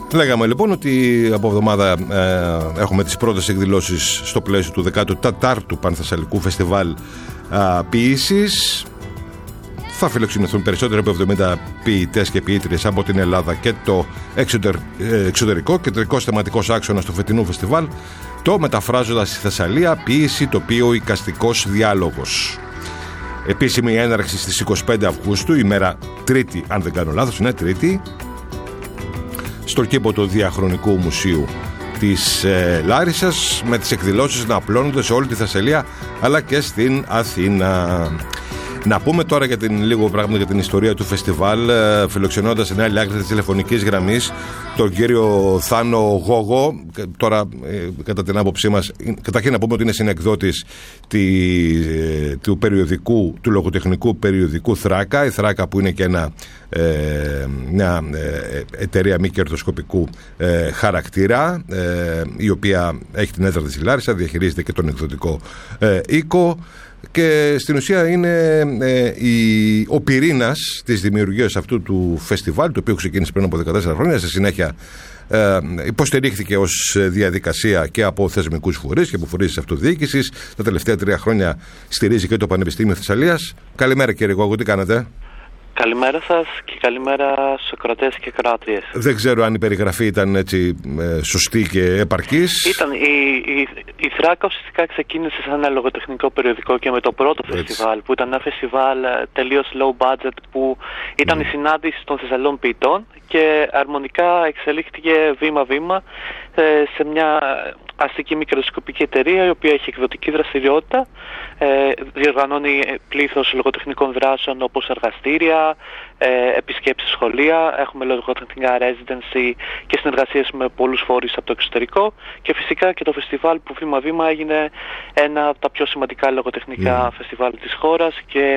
Λέγαμε λοιπόν ότι από εβδομάδα έχουμε τις πρώτες εκδηλώσεις στο πλαίσιο του 14ου Πανθεσσαλικού Φεστιβάλ Ποίησης. Θα φιλοξενηθούν περισσότερο από 70 ποιητές και ποιήτριες από την Ελλάδα και το εξωτερικό. Κεντρικός θεματικός άξονας του φετινού φεστιβάλ, το μεταφράζοντας στη Θεσσαλία, ποίηση, τοπίο, εικαστικός διάλογος. Επίσημη έναρξη στις 25 Αυγούστου, ημέρα Τρίτη, αν δεν κάνω λάθος, είναι Τρίτη, στο κήπο του Διαχρονικού Μουσείου της Λάρισσας, με τις εκδηλώσεις να απλώνονται σε όλη τη Θεσσαλία αλλά και στην Αθήνα. Να πούμε τώρα λίγο πράγματα για την ιστορία του φεστιβάλ, φιλοξενώντας σε άλλη άκρη της τηλεφωνικής γραμμής τον κύριο Θάνο Γόγο. Τώρα, κατά την άποψή μας, καταρχήν να πούμε ότι είναι συνεκδότης του λογοτεχνικού περιοδικού Θράκα. Η Θράκα, που είναι και μια εταιρεία μη κερδοσκοπικού χαρακτήρα, η οποία έχει την έδρα της στη Λάρισα, διαχειρίζεται και τον εκδοτικό οίκο. Και στην ουσία είναι ο πυρήνας της δημιουργίας αυτού του φεστιβάλ, το οποίο ξεκίνησε πριν από 14 χρόνια. Στη συνέχεια υποστηρίχθηκε ως διαδικασία και από θεσμικούς φορείς και από φορείς της αυτοδιοίκησης. Τα τελευταία 3 χρόνια στηρίζει και το Πανεπιστήμιο Θεσσαλίας. Καλημέρα κύριε Γόγο, τι κάνετε? Καλημέρα σας και καλημέρα στους ακροατές και ακροάτριες. Δεν ξέρω αν η περιγραφή ήταν έτσι σωστή και επαρκής. Ήταν η Θράκα ουσιαστικά ξεκίνησε σαν ένα λογοτεχνικό περιοδικό και με το πρώτο φεστιβάλ, που ήταν ένα φεστιβάλ τελείως low budget, που ήταν η συνάντηση των Θεσσαλών ποιητών και αρμονικά εξελίχθηκε βήμα-βήμα σε μια αστική μικροσκοπική εταιρεία, η οποία έχει εκδοτική δραστηριότητα, διοργανώνει πλήθος λογοτεχνικών δράσεων όπως εργαστήρια, επισκέψεις σχολεία, έχουμε λογοτεχνικά residency και συνεργασίες με πολλούς φορείς από το εξωτερικό, και φυσικά και το φεστιβάλ που βήμα-βήμα έγινε ένα από τα πιο σημαντικά λογοτεχνικά φεστιβάλ της χώρας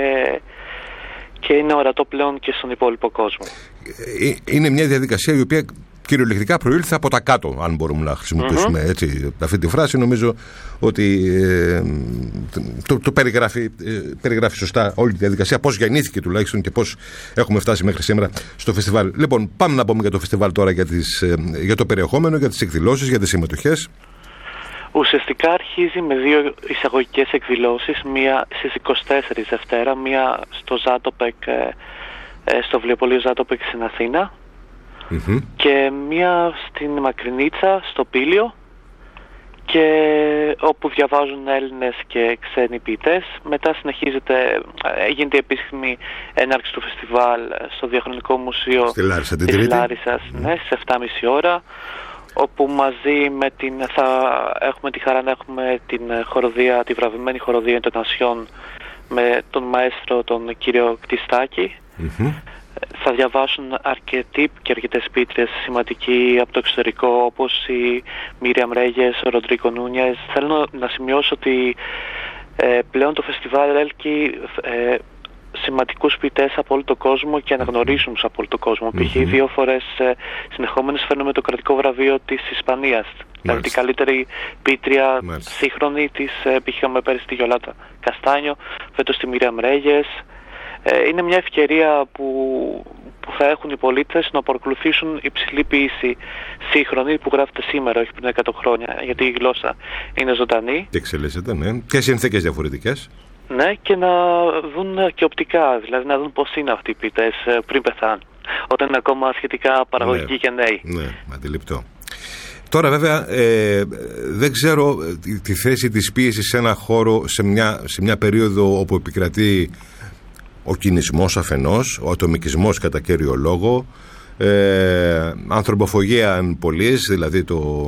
και είναι ορατό πλέον και στον υπόλοιπο κόσμο. Είναι μια διαδικασία η οποία κυριολεκτικά προήλθε από τα κάτω, αν μπορούμε να χρησιμοποιήσουμε έτσι αυτή τη φράση. Νομίζω ότι το περιγράφει σωστά όλη τη διαδικασία, πώς γεννήθηκε τουλάχιστον και πώς έχουμε φτάσει μέχρι σήμερα στο φεστιβάλ. Λοιπόν, πάμε να πούμε για το φεστιβάλ τώρα, για το περιεχόμενο, για τις εκδηλώσεις, για τις συμμετοχές. Ουσιαστικά αρχίζει με 2 εισαγωγικές εκδηλώσεις, μία στις 24 Δευτέρα, μία στο Ζάτοπεκ, στο βιβλιοπωλείο Ζάτοπεκ στην Αθήνα, και μία στην Μακρινίτσα, στο Πήλιο, και όπου διαβάζουν Έλληνες και ξένοι ποιητές. Μετά γίνεται η επίσημη έναρξη του φεστιβάλ στο Διαχρονικό Μουσείο της Λάρισσας, στις 7.30 ώρα, όπου μαζί θα έχουμε τη χαρά να έχουμε τη βραβευμένη χοροδία Εντονασιών με τον μαέστρο τον κύριο Κτιστάκη. Θα διαβάσουν αρκετοί και αρκετές ποιήτριες σημαντικοί από το εξωτερικό, όπως η Μίριαμ Ρέγες, ο Ροντρίκο Νούνιες. Θέλω να σημειώσω ότι πλέον το φεστιβάλ έλκει σημαντικούς ποιητές από όλο τον κόσμο και αναγνωρίσιμους από όλο τον κόσμο. Π.χ. 2 φορές συνεχόμενες φέρνουμε το κρατικό βραβείο της Ισπανίας. Δηλαδή την καλύτερη ποιήτρια σύγχρονη της είχαμε πέρυσι τη Γιολάτα Καστάνιο, φέτος τη Μίριαμ Ρέγες. Είναι μια ευκαιρία που θα έχουν οι πολίτες να παρακολουθήσουν υψηλή ποίηση σύγχρονη που γράφεται σήμερα, όχι πριν 100 χρόνια, γιατί η γλώσσα είναι ζωντανή. Και εξελίσσεται, ναι. Και συνθήκες διαφορετικές. Ναι, και να δουν και οπτικά, δηλαδή να δουν πώς είναι αυτοί οι ποιητές πριν πεθάνουν, όταν είναι ακόμα σχετικά παραγωγικοί και νέοι. Ναι, αντιληπτό. Τώρα βέβαια δεν ξέρω τη θέση της ποίησης σε ένα χώρο, σε μια περίοδο όπου επικρατεί ο κινησμός αφενός, ο ατομικισμός κατά κύριο λόγο, ανθρωποφωγία εν πολλής, δηλαδή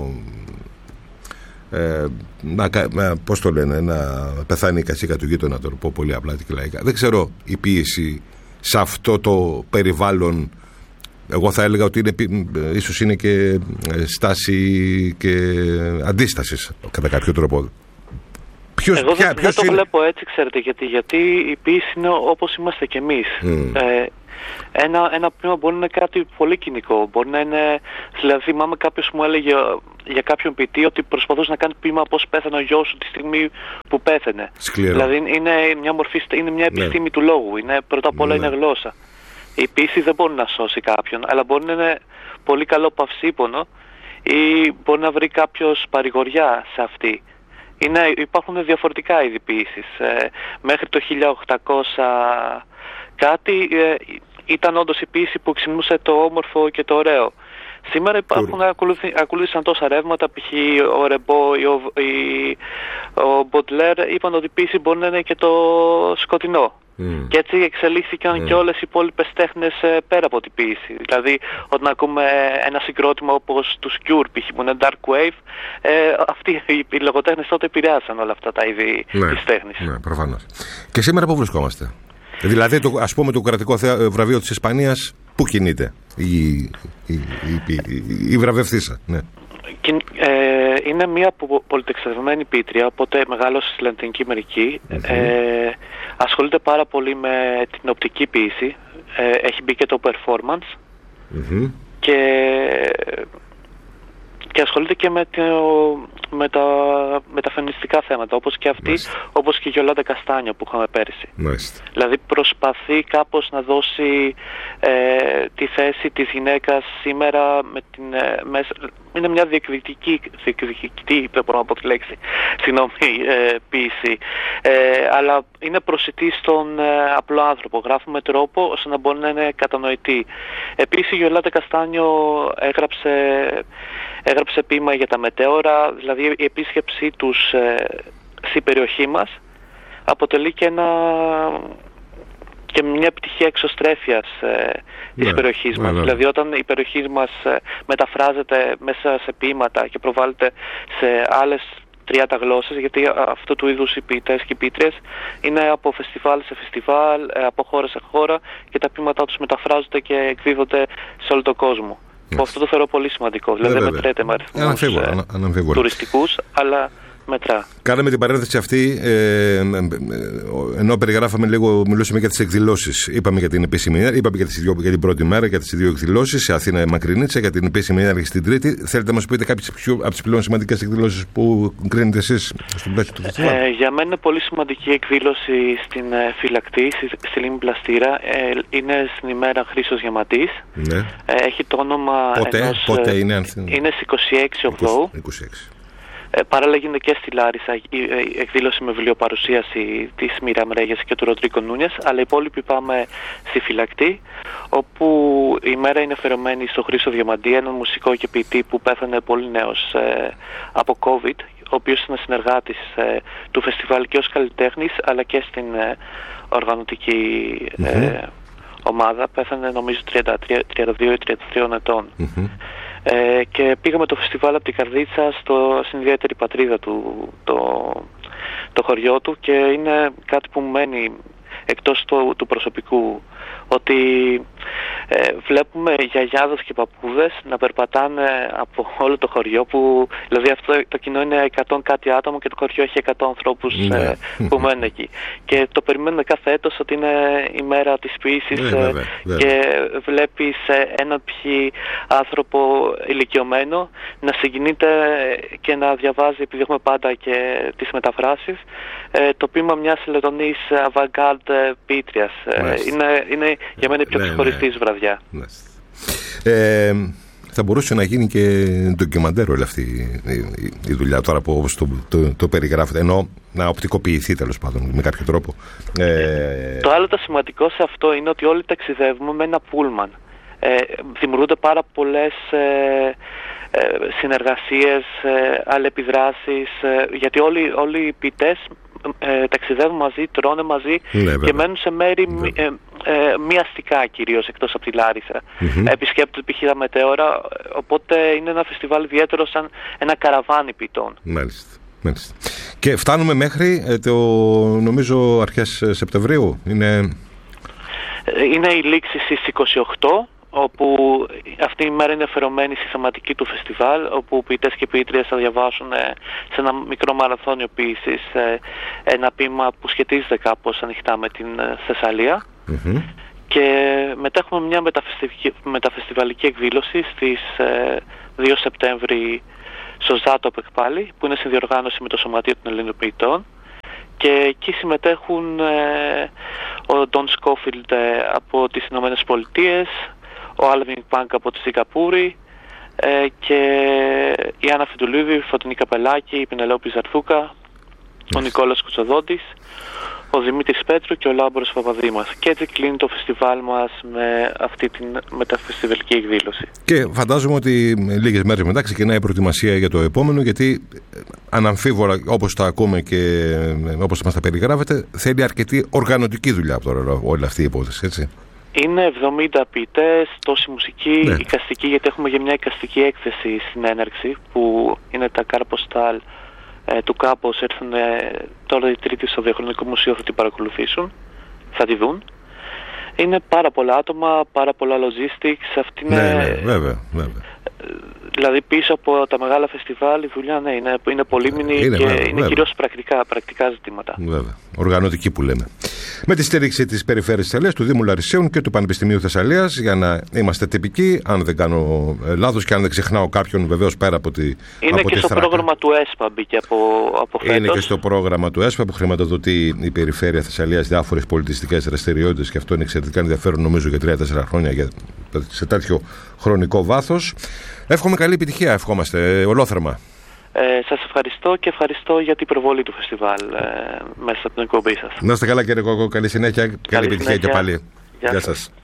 πώς το λένε, να πεθάνει η κατσίκα του γείτονα, το πω πολύ απλά και λαϊκά. Δεν ξέρω η ποίηση σε αυτό το περιβάλλον, εγώ θα έλεγα ότι ίσως είναι και στάση και αντίστασης κατά κάποιο τρόπο. Εγώ δεν το βλέπω έτσι, ξέρετε, γιατί η ποίηση είναι όπως είμαστε κι εμείς. Ένα ποίημα μπορεί να είναι κάτι πολύ κοινικό. Μπορεί να είναι, δηλαδή, θυμάμαι κάποιος μου έλεγε για κάποιον ποιητή ότι προσπαθούσε να κάνει ποίημα πώς πέθανε ο γιος σου τη στιγμή που πέθανε. Σκληρό. Δηλαδή είναι μια μορφή, είναι μια επιστήμη του λόγου. Είναι, πρώτα απ' όλα είναι γλώσσα. Η ποίηση δεν μπορεί να σώσει κάποιον, αλλά μπορεί να είναι πολύ καλό παυσίπονο ή μπορεί να βρει κάποιος παρηγοριά σε αυτή. Υπάρχουν διαφορετικά είδη ποίησης. Μέχρι το 1800 κάτι ήταν όντως η ποίηση που ξυμνούσε το όμορφο και το ωραίο. Σήμερα ακολούθησαν τόσα ρεύματα, π.χ. ο Ρεμπό ή ο Μποντλέρ είπαν ότι η ποίηση μπορεί να είναι και το σκοτεινό. Και έτσι εξελίχθηκαν και όλες οι υπόλοιπες τέχνες πέρα από την ποίηση. Δηλαδή, όταν ακούμε ένα συγκρότημα όπως τους Cure, π.χ. που είναι Dark Wave, αυτοί οι λογοτέχνες τότε επηρεάσαν όλα αυτά τα είδη της τέχνης. Ναι, προφανώς. Και σήμερα πού βρισκόμαστε? Δηλαδή, ας πούμε, το κρατικό βραβείο της Ισπανίας, πού κινείται η βραβευθύσα? Ναι. Είναι μια πολυτεξιδευμένη πίτρια, οπότε μεγάλωσε στη Λατινική Αμερική. Ασχολείται πάρα πολύ με την οπτική ποίηση. Έχει μπει και το performance και ασχολείται και με τα φεμινιστικά θέματα, όπως και αυτή, όπως και η Γιολάντα Καστάνιο που είχαμε πέρυσι. Δηλαδή προσπαθεί κάπως να δώσει τη θέση της γυναίκας σήμερα είναι μια διεκδικητική, δεν μπορώ να πω τη λέξη, ποίηση, αλλά είναι προσιτή στον απλό άνθρωπο. Γράφει με τρόπο ώστε να μπορεί να είναι κατανοητή. Επίσης η Γιολάντα Καστάνιο έγραψε ποίημα για τα μετέωρα, δηλαδή η επίσκεψή τους στην περιοχή μας αποτελεί και μια πτυχή εξωστρέφειας της περιοχής μας. Δηλαδή όταν η περιοχή μας μεταφράζεται μέσα σε ποίηματα και προβάλλεται σε άλλες 30 γλώσσες, γιατί αυτού του είδους οι ποιητές και οι ποιήτριες είναι από φεστιβάλ σε φεστιβάλ, από χώρα σε χώρα και τα ποίηματά τους μεταφράζονται και εκδίδονται σε όλο τον κόσμο. Αυτό το θεωρώ πολύ σημαντικό. Δηλαδή δεν μετρέται με αριθμούς τουριστικούς, αλλά μετρά. Κάναμε την παρένθεση αυτή, ενώ περιγράφαμε λίγο, μιλούσαμε για τις εκδηλώσεις. Είπαμε για την επίσημη έναρξη, είπαμε για την πρώτη μέρα, για τις δύο εκδηλώσεις, σε Αθήνα Μακρινίτσα, για την επίσημη έναρξη την Τρίτη. Θέλετε να μας πείτε κάποιες από τις πλέον σημαντικές εκδηλώσεις που κρίνετε εσείς στον πλαίσιο του φεστιβάλ? Για μένα είναι πολύ σημαντική εκδήλωση στην Φυλακτή, στη Λίμνη Πλαστήρα. Είναι στην ημέρα Χρήστος Διαμαντής. Ναι. Έχει το όνομα Πότε είναι? Είναι στις 26 Οκτώβρου. Παράλληλα γίνεται και στη Λάρισα η εκδήλωση με βιβλιοπαρουσίαση της Μίραμ Ρέγες και του Ροντρίκο Νούνιες, αλλά οι υπόλοιποι πάμε στη Φυλακτή, όπου η μέρα είναι αφιερωμένη στο Χρήστο Διαμαντή, έναν μουσικό και ποιητή που πέθανε πολύ νέος από COVID, ο οποίος ήταν συνεργάτης του φεστιβάλ και ως καλλιτέχνης, αλλά και στην οργανωτική ομάδα. Πέθανε νομίζω 32 ή 33 ετών. Και πήγαμε το φεστιβάλ από την Καρδίτσα στην ιδιαίτερη πατρίδα του, το χωριό του, και είναι κάτι που μου μένει εκτός του προσωπικού, ότι βλέπουμε γιαγιάδες και παππούδες να περπατάνε από όλο το χωριό, που δηλαδή αυτό το κοινό είναι 100 κάτι άτομο και το χωριό έχει 100 ανθρώπους που μένουν εκεί, και το περιμένουμε κάθε έτος ότι είναι η μέρα της ποίησης, και βλέπεις έναν άνθρωπο ηλικιωμένο να συγκινείται και να διαβάζει, επειδή έχουμε πάντα και τις μεταφράσεις, το ποίημα μιας Λετωνής avant-garde ποίτριας. Είναι για μένα η πιο ξεχωριστή βραδιά. Θα μπορούσε να γίνει και ντοκιμαντέρ όλη αυτή η δουλειά, τώρα που όπως το περιγράφετε, ενώ να οπτικοποιηθεί τέλος πάντων με κάποιο τρόπο. Το άλλο το σημαντικό σε αυτό είναι ότι όλοι ταξιδεύουμε με ένα πούλμαν. Δημιουργούνται πάρα πολλές συνεργασίες, αλληλεπιδράσεις, γιατί όλοι οι ποιητές ταξιδεύουν μαζί, τρώνε μαζί και μένουν σε μέρη μη αστικά κυρίως, εκτός από τη Λάρισα. Επισκέπτονται π.χ. τα μετέωρα, οπότε είναι ένα φεστιβάλ ιδιαίτερο, σαν ένα καραβάνι ποιητών. Μάλιστα. Και φτάνουμε μέχρι νομίζω αρχές Σεπτεμβρίου. Είναι η λήξη στις 28, όπου αυτή η μέρα είναι αφιερωμένη στη θεματική του φεστιβάλ, όπου ποιητές και ποιήτριες θα διαβάσουν σε ένα μικρό μαραθώνιο ποίησης ένα ποίημα που σχετίζεται κάπως ανοιχτά με την Θεσσαλία. Και μετά έχουμε μια μεταφεστιβαλική εκδήλωση στις 2 Σεπτέμβρη στο Ζάτοπεκ πάλι, που είναι συνδιοργάνωση με το Σωματείο των Ελλήνων Ποιητών, Και εκεί συμμετέχουν ο Ντον Σκόφιλντ από τις Ηνωμένες Πολιτείες, ο Άλβιν Πανκ από τη Σιγκαπούρη και η Άννα Φιντουλίδη, η Φωτεινή Καπελάκη, η Πινελόπη Ζαρθούκα, ο Νικόλας Κουτσοδόντης, ο Δημήτρης Πέτρου και ο Λάμπρος Παπαδήμας. Και έτσι κλείνει το φεστιβάλ μας με αυτή την μεταφεστιβαλική εκδήλωση. Και φαντάζομαι ότι λίγες μέρες μετά ξεκινάει η προετοιμασία για το επόμενο, γιατί αναμφίβολα, όπως τα ακούμε και όπως μας τα περιγράφετε, θέλει αρκετή οργανωτική δουλειά από τώρα όλη αυτή η υπόθεση, έτσι. Είναι 70 ποιητές, τόση μουσική, εικαστική, γιατί έχουμε για μια εικαστική έκθεση στην έναρξη, που είναι τα Καρποστάλ του Κάπος, έρθουν τώρα η Τρίτη στο Διαχρονικό Μουσείο, θα την παρακολουθήσουν, θα τη δουν. Είναι πάρα πολλά άτομα, πάρα πολλά logistics. Αυτή είναι... βέβαια. Δηλαδή πίσω από τα μεγάλα φεστιβάλ η δουλειά είναι πολύμηνη και είναι κυρίως πρακτικά ζητήματα. Βέβαια. Οργανωτική που λέμε. Με τη στήριξη της Περιφέρειας Θεσσαλίας, του Δήμου Λαρισαίων και του Πανεπιστημίου Θεσσαλίας, για να είμαστε τυπικοί, αν δεν κάνω λάθος και αν δεν ξεχνάω κάποιον, βεβαίως πέρα από τη. Είναι και στο πρόγραμμα του ΕΣΠΑ, μπήκε από φέτος. Είναι και στο πρόγραμμα του ΕΣΠΑ που χρηματοδοτεί η Περιφέρεια Θεσσαλίας διάφορες πολιτιστικές δραστηριότητες, και αυτό είναι εξαιρετικά ενδιαφέρον, νομίζω, για 3-4 χρόνια σε τέτοιο χρονικό βάθος. Εύχομαι καλή επιτυχία, ευχόμαστε ολόθερμα. Σας ευχαριστώ και ευχαριστώ για την προβολή του φεστιβάλ μέσα από την εκπομπή σας. Να είστε καλά, κύριε Κόκο, καλή συνέχεια, καλή επιτυχία και πάλι. Γεια σας.